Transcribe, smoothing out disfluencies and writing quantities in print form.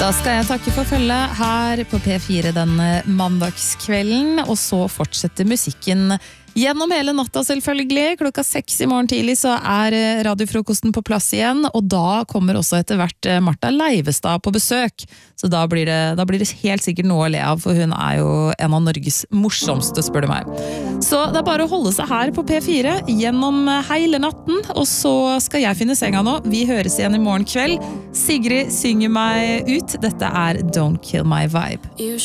Da skal jeg takke for følget her på P4 denne mandagskvelden, og så fortsetter musikken gjennom hele natta selvfølgelig. 6:00 i morgen tidlig så radiofrokosten på plass igjen, og da kommer også etter hvert Martha Leivestad på besøk. Så da blir det helt sikkert noe å le av, for hun jo en av Norges morsomste, spør du meg. Så det bare å holde seg her på P4 gjennom hele natten, og så skal jeg finne senga nå. Vi høres igjen i morgen kveld. Sigrid synger meg ut. Dette Don't Kill My Vibe.